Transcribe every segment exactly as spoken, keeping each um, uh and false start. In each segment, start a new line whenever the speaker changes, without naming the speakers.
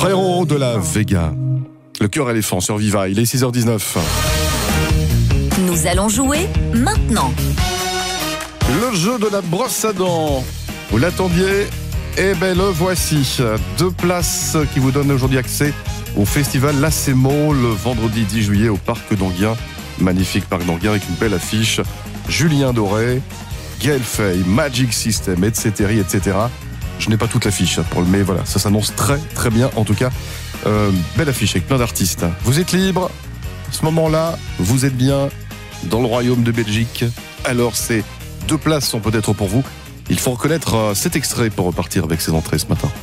frérot de la Vega. Le cœur éléphant sur Viva, il est six heures dix-neuf.
Nous allons jouer maintenant.
Le jeu de la brosse à dents. Vous l'attendiez? Eh bien le voici. Deux places qui vous donnent aujourd'hui accès au festival Lacemo le vendredi dix juillet au parc d'Anguien. Magnifique parc d'Anguien avec une belle affiche. Julien Doré, Gaël Fay, Magic System, et cetera, et cetera. Je n'ai pas toute l'affiche, mais voilà, ça s'annonce très très bien en tout cas. Euh, belle affiche avec plein d'artistes. Vous êtes libre. À ce moment-là, vous êtes bien dans le royaume de Belgique. Alors ces deux places sont peut-être pour vous. Il faut reconnaître cet extrait pour repartir avec ses entrées ce matin.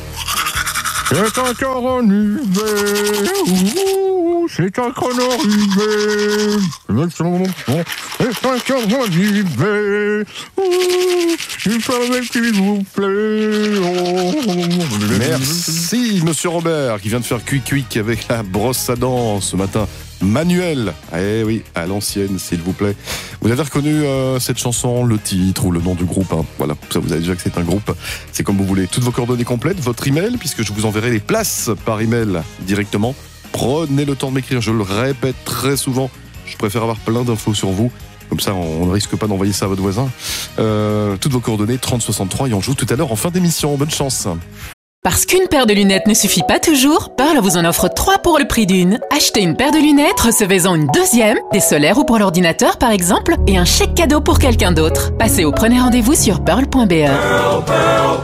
C'est encore en hiver, ouh, c'est encore en hiver, c'est encore en hiver, ouh, il faudrait qu'il vous plaît. Oh.
Merci Monsieur Robert qui vient de faire cuic-cuic avec la brosse à dents ce matin. Manuel, eh oui, à l'ancienne s'il vous plaît. Vous avez reconnu euh, cette chanson, le titre ou le nom du groupe, hein. Voilà, ça vous avez déjà que c'est un groupe, c'est comme vous voulez. Toutes vos coordonnées complètes, votre email, puisque je vous enverrai les places par email directement. Prenez le temps de m'écrire, je le répète très souvent, je préfère avoir plein d'infos sur vous, comme ça on ne risque pas d'envoyer ça à votre voisin. Euh, toutes vos coordonnées, trente soixante-trois, et on joue tout à l'heure en fin d'émission, bonne chance.
Parce qu'une paire de lunettes ne suffit pas toujours, Pearl vous en offre trois pour le prix d'une. Achetez une paire de lunettes, recevez-en une deuxième, des solaires ou pour l'ordinateur par exemple, et un chèque cadeau pour quelqu'un d'autre. Passez au premier rendez-vous sur pearl point b e.
Pearl, Pearl,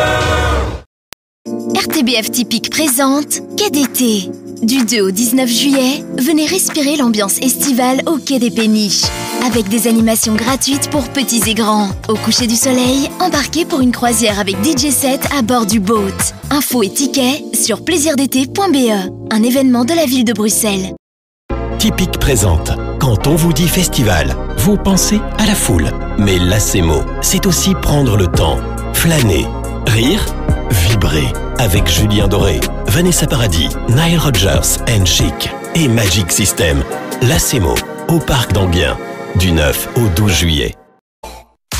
Pearl.
R T B F Typique présente Quai d'été. Du deux au dix-neuf juillet, venez respirer l'ambiance estivale au Quai des Péniches. Avec des animations gratuites pour petits et grands. Au coucher du soleil, embarquez pour une croisière avec D J set à bord du boat. Infos et tickets sur plaisir d'été point b e, un événement de la ville de Bruxelles.
Typique présente. Quand on vous dit festival, vous pensez à la foule. Mais Lacemo, c'est aussi prendre le temps, flâner, rire, vibrer. Avec Julien Doré, Vanessa Paradis, Nile Rodgers and Chic et Magic System. Lacemo, au parc d'Anguien, du neuf au douze juillet.